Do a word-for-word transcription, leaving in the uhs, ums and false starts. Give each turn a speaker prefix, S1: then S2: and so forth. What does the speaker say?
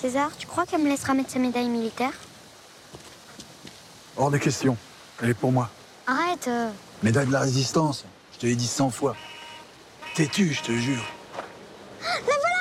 S1: César, tu crois qu'elle me laissera mettre sa médaille militaire?
S2: Hors de question. Elle est pour moi.
S1: Arrête euh...
S2: Médaille de la résistance. Je te l'ai dit cent fois. Têtu, je te jure.
S1: La voilà.